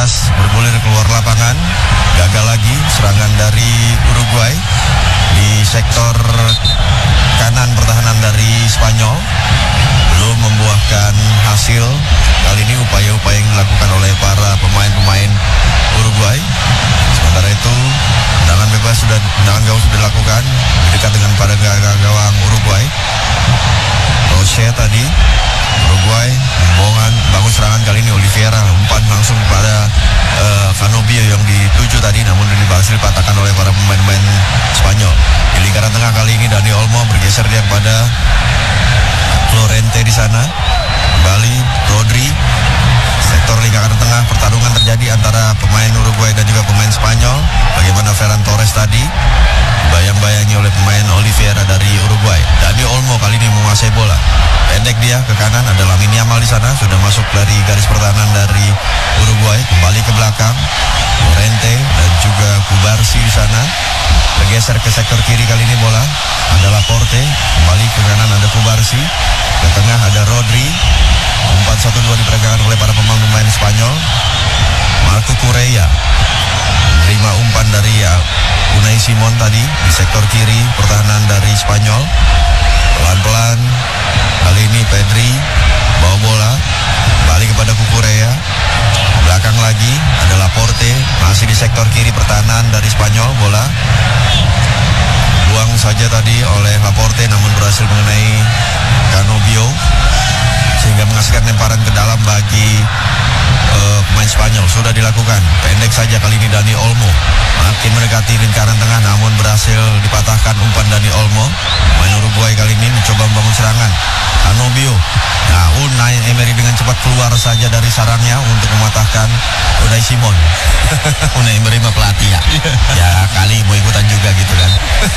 Dias bergulir keluar lapangan. Gagal lagi serangan dari Uruguay di sektor kanan pertahanan dari Spanyol. Belum membuahkan hasil. Kali ini upaya-upaya yang dilakukan oleh para pemain-pemain Uruguay. Sementara itu tendangan bebas tendangan gawang sudah dilakukan dekat dengan pada gawang Uruguay. Roche tadi Uruguay bangun serangan, kali ini Oliveira umpan langsung pada Canobio yang dituju tadi, namun berhasil dipatahkan oleh para pemain-pemain Spanyol. Di lingkaran tengah kali ini Dani Olmo bergeser dia kepada Llorente di sana. Kembali Rodri. Sektor lingkaran tengah pertarungan terjadi antara pemain Uruguay dan juga pemain Spanyol. Bagaimana Ferran Torres tadi bayang-bayangi oleh pemain Oliveira dari Uruguay. Dani Olmo kali ini menguasai bola. Pendek dia ke kanan, ada Lamine Yamal di sana, sudah masuk dari garis pertahanan dari Uruguay. Kembali ke belakang Llorente dan juga Kubarsi di sana. Bergeser ke sektor kiri, kali ini bola adalah Porte. Kembali ke kanan ada Kubarsi. Ke tengah ada Rodri. Umpan 1-2 diperagakan oleh para pemain Spanyol. Marco Correa menerima umpan dari Unai Simon tadi di sektor kiri pertahanan dari Spanyol. Pelan-pelan kali ini Pedri bawa bola balik kepada Cucurella. Belakang lagi adalah Porte, masih di sektor kiri pertahanan dari Spanyol. Bola buang saja tadi oleh Laporte, namun berhasil mengenai Canobio sehingga menghasilkan lemparan ke dalam bagi pemain Spanyol. Sudah dilakukan pendek saja kali ini Dani Olmo makin mendekati lingkaran tengah, namun berhasil dipatahkan umpan Dani Olmo. Pemain Uruguay kali ini mencoba membangun serangan. Canobio, nah Unai Emery dengan cepat keluar saja dari sarangnya untuk mematahkan Unai Simon. Unai Emery mah pelatih ya. Ya kali mau ikutan juga gitu kan.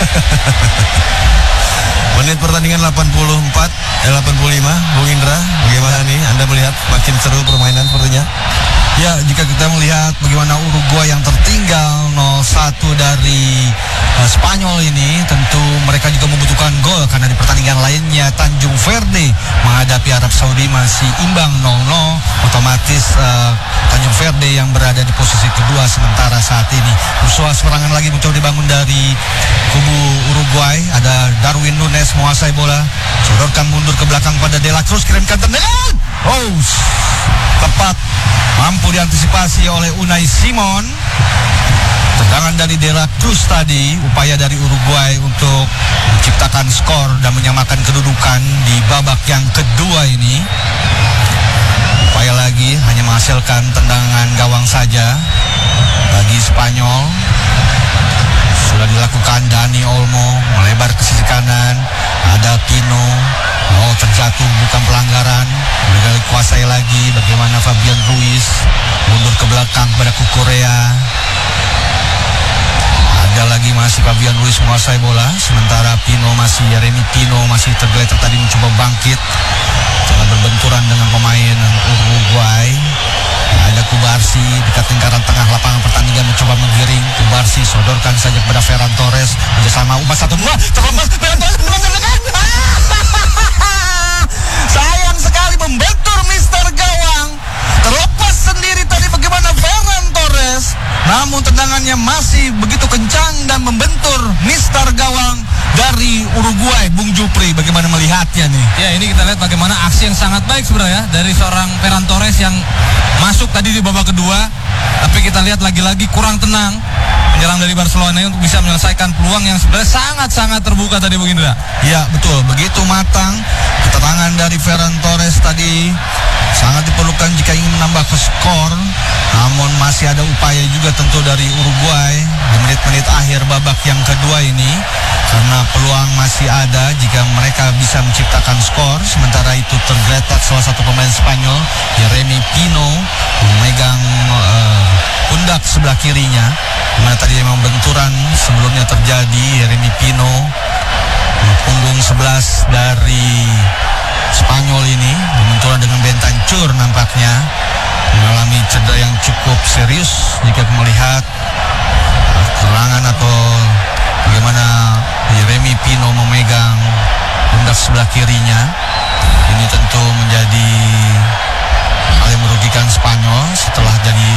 Menit pertandingan 85, Bung Indra, bagaimana nih Anda melihat makin seru permainan sepertinya? Ya, jika kita melihat bagaimana Uruguay yang tertinggal 0-1 dari Spanyol ini, tentu mereka juga membutuhkan gol karena di pertandingan lainnya Tanjung Verde menghadapi Arab Saudi masih imbang 0-0. Otomatis Tanjung Verde yang berada di posisi kedua sementara saat ini. Usaha serangan lagi mencoba dibangun dari kubu Uruguay. Ada Darwin Nunes menguasai bola, sodorkan mundur ke belakang pada De La Cruz, kirimkan tendangan. Tepat, mampu diantisipasi oleh Unai Simon. Tendangan dari De La Cruz tadi, upaya dari Uruguay untuk menciptakan skor dan menyamakan kedudukan di babak yang kedua ini. Upaya lagi hanya menghasilkan tendangan gawang saja bagi Spanyol. Sudah dilakukan Dani Olmo melebar ke sisi kanan, ada Pino. Terjatuh, bukan pelanggaran. Udah dikuasai lagi. Bagaimana Fabian Ruiz mundur ke belakang pada Cucurella. Ada lagi masih Fabian Ruiz menguasai bola, sementara Jeremy Pino masih tergeletak tadi mencoba bangkit. Telah berbenturan dengan pemain Uruguay. Ada Kubarsi dekat lingkaran tengah lapangan pertandingan mencoba menggiring. Kubarsi sodorkan saja kepada Ferran Torres. Bersama umpan 1-2 terlepas Ferran Torres sayang sekali membentur Mister Gawang. Terlepas sendiri tadi bagaimana Ferran Torres, namun tendangannya masih begitu kencang dan membentur Mister Gawang dari Uruguay. Bung Jupri, bagaimana melihatnya nih? Ya, ini kita lihat bagaimana aksi yang sangat baik sebenarnya dari seorang Ferran Torres yang masuk tadi di babak kedua. Tapi kita lihat lagi-lagi kurang tenang penyerang dari Barcelona untuk bisa menyelesaikan peluang yang sebenarnya sangat-sangat terbuka tadi, Bung Indra. Ya, betul. Begitu matang keterangan dari Ferran Torres tadi, sangat diperlukan jika ingin menambah ke skor. Namun masih ada upaya juga tentu dari Uruguay di menit-menit akhir babak yang kedua ini, karena peluang masih ada jika mereka bisa menciptakan skor. Sementara itu tergeletak salah satu pemain Spanyol, Jeremy Pino, memegang pundak sebelah kirinya, dimana tadi memang benturan sebelumnya terjadi. Jeremy Pino, punggung 11 dari Spanyol ini berbenturan dengan Bentancur, nampaknya mengalami cedera yang cukup serius jika melihat serangan atau bagaimana Jeremy Pino memegang pundak sebelah kirinya. Ini tentu menjadi hal yang merugikan Spanyol setelah jadi